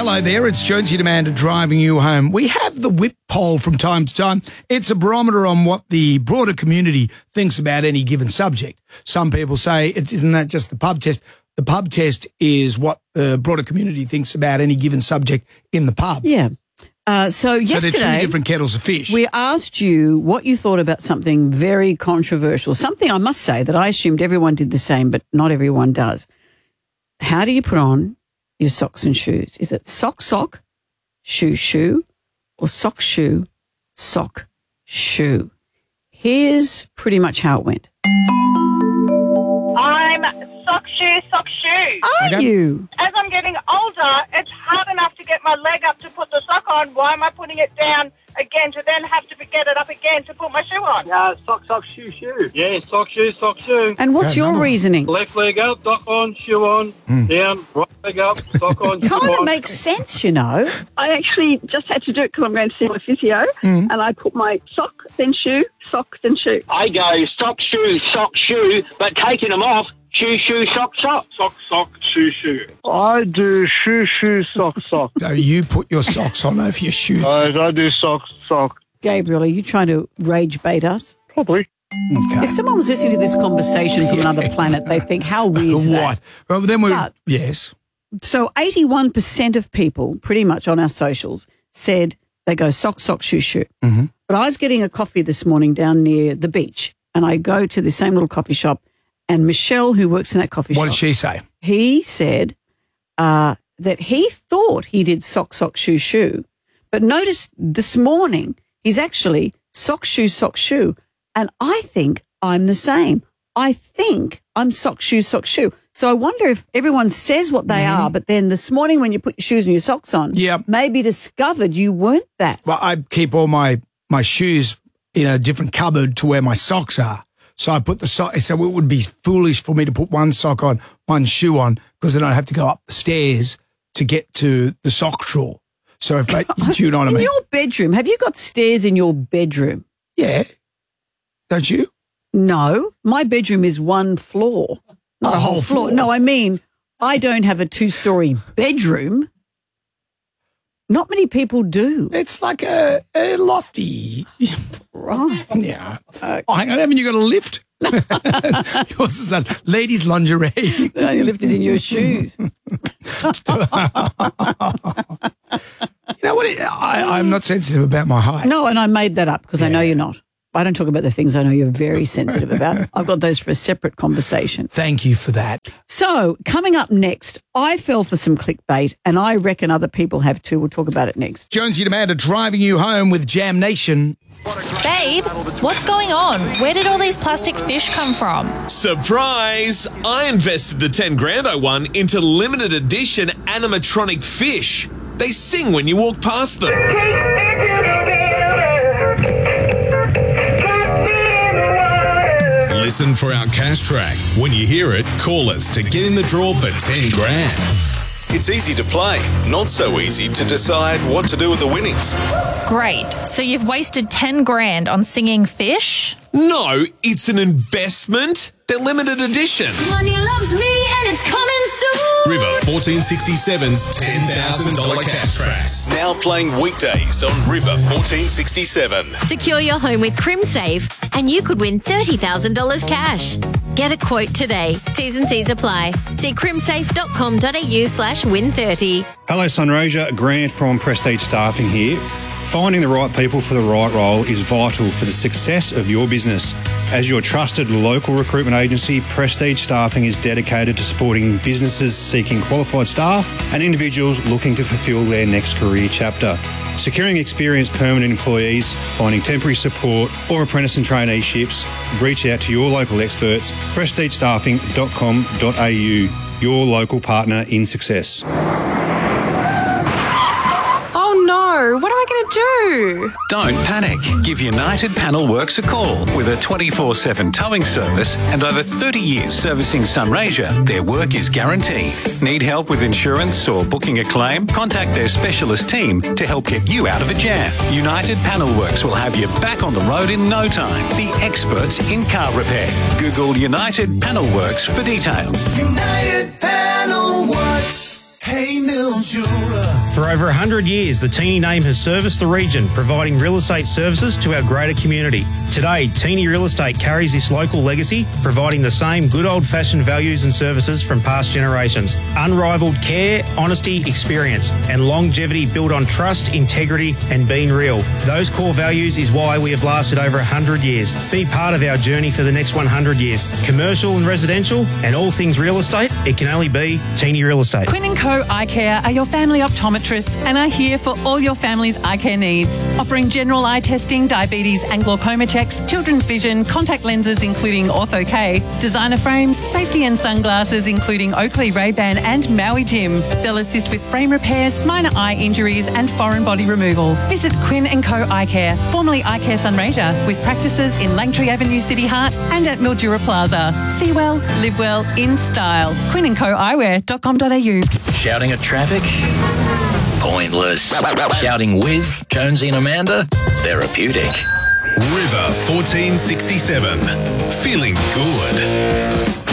Hello there, it's Jonesy Demander driving you home. We have the whip poll from time to time. It's a barometer on what the broader community thinks about any given subject. Some people say, isn't that just the pub test? The pub test is what the broader community thinks about any given subject in the pub. Yeah. So yesterday, they're two different kettles of fish. We asked you what you thought about something very controversial, something I must say that I assumed everyone did the same, but not everyone does. How do you put on your socks and shoes? Is it sock, shoe, or sock, shoe? Here's pretty much how it went. I'm sock, shoe. Are you? As I'm getting older, it's hard enough to get my leg up to put the sock on. Why am I putting it down again to then have to get it up again to put my shoe on? Yeah, sock, shoe. Yeah, sock, shoe. And what's your reasoning? Left leg up, sock on, shoe on, down, right leg up, sock on, shoe on. Kind of makes sense, you know. I actually just had to do it because I'm going to see my physio, and I put my sock, then shoe, sock, then shoe. I go sock, shoe, but taking them off, shoe, sock. Sock, shoe. I do shoe, sock. So you put your socks on over your shoes. I do sock. Gabriel, are you trying to rage bait us? Probably. Okay. If someone was listening to this conversation from another planet, they'd think, how weird is that? What? Well, then yes. So 81% of people pretty much on our socials said they go sock, shoe. Mm-hmm. But I was getting a coffee this morning down near the beach, and I go to the same little coffee shop, and Michelle, who works in that coffee shop. What did she say? He said that he thought he did sock, shoe. But notice this morning he's actually sock, shoe. And I think I'm the same. I think I'm sock, shoe. So I wonder if everyone says what they are, but then this morning when you put your shoes and your socks on, maybe discovered you weren't that. Well, I keep all my shoes in a different cupboard to where my socks are. So I put the sock. So it would be foolish for me to put one sock on, one shoe on, because then I'd have to go up the stairs to get to the sock drawer. So if do you know what I mean? In your bedroom, have you got stairs in your bedroom? Yeah. Don't you? No, my bedroom is one floor, not a whole floor. No, I mean, I don't have a 2-story bedroom. Not many people do. It's like a lofty. Right. Yeah. Oh, hang on, haven't you got a lift? Yours is a ladies' lingerie. No, your lift is in your shoes. You know what? I'm not sensitive about my height. No, and I made that up because I know you're not. I don't talk about the things I know you're very sensitive about. I've got those for a separate conversation. Thank you for that. So, coming up next, I fell for some clickbait, and I reckon other people have too. We'll talk about it next. Jonesy Demander driving you home with Jam Nation. Babe, what's going on? Where did all these plastic fish come from? Surprise! I invested the 10 grand I won into limited edition animatronic fish. They sing when you walk past them. Listen for our cash track. When you hear it, call us to get in the draw for 10 grand. It's easy to play, not so easy to decide what to do with the winnings. Great. So you've wasted 10 grand on singing fish? No, it's an investment. They're limited edition. Money loves me and it's coming soon. River 1467's $10,000 cash tracks. Now playing weekdays on River 1467. Secure your home with CrimSafe and you could win $30,000 cash. Get a quote today. T's and C's apply. See crimsafe.com.au/win30. Hello, Sunraysia. Grant from Prestige Staffing here. Finding the right people for the right role is vital for the success of your business. As your trusted local recruitment agency, Prestige Staffing is dedicated to supporting businesses seeking qualified staff and individuals looking to fulfil their next career chapter. Securing experienced permanent employees, finding temporary support or apprentice and traineeships, reach out to your local experts, prestigestaffing.com.au, your local partner in success. What am I going to do? Don't panic. Give United Panel Works a call. With a 24/7 towing service and over 30 years servicing Sunraysia, their work is guaranteed. Need help with insurance or booking a claim? Contact their specialist team to help get you out of a jam. United Panel Works will have you back on the road in no time. The experts in car repair. Google United Panel Works for details. United Panel Works. Hey Mills Jeweler. For over 100 years, the Teeny name has serviced the region, providing real estate services to our greater community. Today, Teeny Real Estate carries this local legacy, providing the same good old-fashioned values and services from past generations. Unrivaled care, honesty, experience, and longevity built on trust, integrity, and being real. Those core values is why we have lasted over 100 years. Be part of our journey for the next 100 years. Commercial and residential, and all things real estate, it can only be Teeny Real Estate. Quinn & Co Eye Care are your family optometrists and are here for all your family's eye care needs. Offering general eye testing, diabetes and glaucoma checks, children's vision, contact lenses including Ortho-K, designer frames, safety and sunglasses including Oakley, Ray-Ban and Maui Jim. They'll assist with frame repairs, minor eye injuries and foreign body removal. Visit Quinn & Co Eye Care, formerly Eye Care Sunraysia, with practices in Langtree Avenue, City Heart and at Mildura Plaza. See well, live well, in style. QuinnandCoEyewear.com.au. Shouting at traffic? Pointless. Shouting with Jonesy and Amanda? Therapeutic. River 1467. Feeling good.